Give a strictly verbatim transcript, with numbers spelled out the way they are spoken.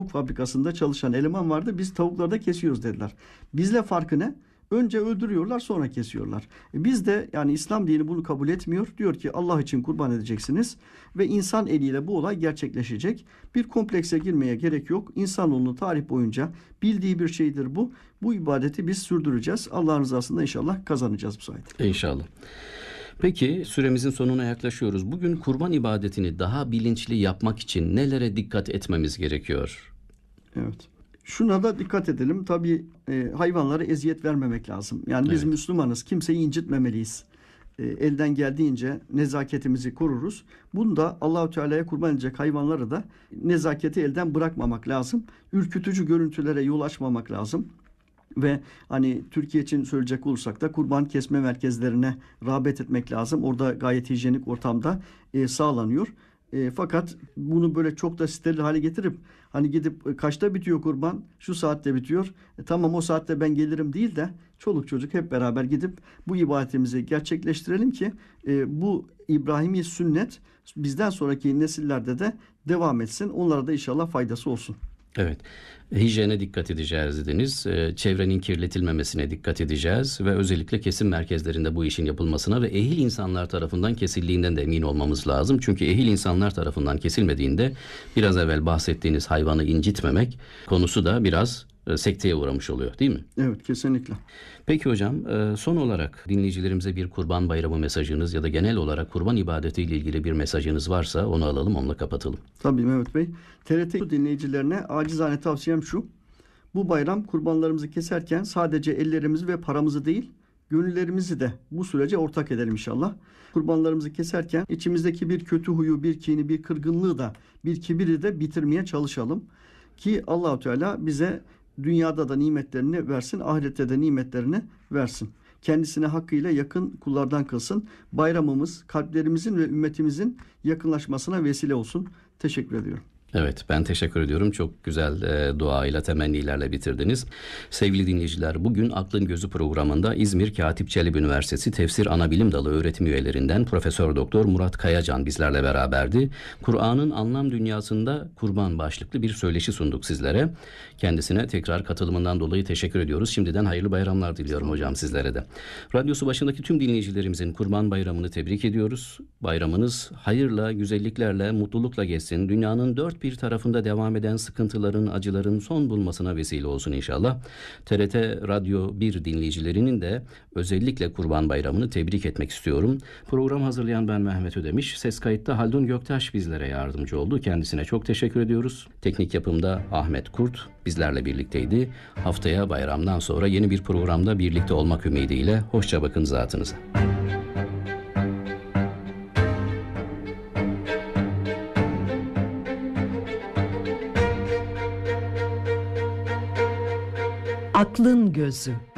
fabrikasında çalışan eleman vardı. Biz tavukları da kesiyoruz dediler. Bizle farkı ne? Önce öldürüyorlar, sonra kesiyorlar. E biz de yani İslam dini bunu kabul etmiyor. Diyor ki Allah için kurban edeceksiniz ve insan eliyle bu olay gerçekleşecek. Bir komplekse girmeye gerek yok. İnsanoğlunun tarih boyunca bildiği bir şeydir bu. Bu ibadeti biz sürdüreceğiz. Allah'ın rızasında inşallah kazanacağız bu sayede. İnşallah. Peki süremizin sonuna yaklaşıyoruz. Bugün kurban ibadetini daha bilinçli yapmak için nelere dikkat etmemiz gerekiyor? Evet. Şuna da dikkat edelim. Tabii e, hayvanlara eziyet vermemek lazım. Yani biz Evet. Müslümanız. Kimseyi incitmemeliyiz. E, elden geldiğince nezaketimizi koruruz. Bunu da Allahu Teala'ya kurban edecek hayvanları da nezaketi elden bırakmamak lazım. Ürkütücü görüntülere yol açmamak lazım. Ve hani Türkiye için söyleyecek olursak da kurban kesme merkezlerine rağbet etmek lazım. Orada gayet hijyenik ortamda e, sağlanıyor. E, fakat bunu böyle çok da steril hale getirip hani gidip e, kaçta bitiyor kurban? Şu saatte bitiyor. E, tamam o saatte ben gelirim değil de çoluk çocuk hep beraber gidip bu ibadetimizi gerçekleştirelim ki e, bu İbrahimi sünnet bizden sonraki nesillerde de devam etsin. Onlara da inşallah faydası olsun. Evet, hijyene dikkat edeceğiz dediniz. Ee, Çevrenin kirletilmemesine dikkat edeceğiz ve özellikle kesim merkezlerinde bu işin yapılmasına ve ehil insanlar tarafından kesildiğinden de emin olmamız lazım. Çünkü ehil insanlar tarafından kesilmediğinde biraz evvel bahsettiğiniz hayvanı incitmemek konusu da biraz e, sekteye uğramış oluyor, değil mi? Evet, kesinlikle. Peki hocam, e, son olarak dinleyicilerimize bir Kurban Bayramı mesajınız ya da genel olarak kurban ibadetiyle ilgili bir mesajınız varsa onu alalım, onunla kapatalım. Tabii Mehmet Bey. T R T dinleyicilerine acizane tavsiyem şu. Bu bayram kurbanlarımızı keserken sadece ellerimizi ve paramızı değil, gönüllerimizi de bu sürece ortak edelim inşallah. Kurbanlarımızı keserken içimizdeki bir kötü huyu, bir kini, bir kırgınlığı da, bir kibiri de bitirmeye çalışalım. Ki Allah-u Teala bize dünyada da nimetlerini versin, ahirette de nimetlerini versin. Kendisine hakkıyla yakın kullardan kılsın. Bayramımız kalplerimizin ve ümmetimizin yakınlaşmasına vesile olsun. Teşekkür ediyorum. Evet, ben teşekkür ediyorum. Çok güzel e, duayla, temennilerle bitirdiniz. Sevgili dinleyiciler, bugün Aklın Gözü programında İzmir Katip Çelebi Üniversitesi Tefsir Anabilim Dalı öğretim üyelerinden Profesör Doktor Murat Kayacan bizlerle beraberdi. Kur'an'ın anlam dünyasında kurban başlıklı bir söyleşi sunduk sizlere. Kendisine tekrar katılımından dolayı teşekkür ediyoruz. Şimdiden hayırlı bayramlar diliyorum hocam sizlere de. Radyosu başındaki tüm dinleyicilerimizin Kurban Bayramı'nı tebrik ediyoruz. Bayramınız hayırla, güzelliklerle, mutlulukla geçsin. Dünyanın dört bir tarafında devam eden sıkıntıların, acıların son bulmasına vesile olsun inşallah. T R T Radyo bir dinleyicilerinin de özellikle Kurban Bayramı'nı tebrik etmek istiyorum. Program hazırlayan ben Mehmet Ödemiş. Ses kayıtta Haldun Göktaş bizlere yardımcı oldu. Kendisine çok teşekkür ediyoruz. Teknik yapımda Ahmet Kurt bizlerle birlikteydi. Haftaya bayramdan sonra yeni bir programda birlikte olmak ümidiyle hoşça bakın zatınıza. Aklın Gözü.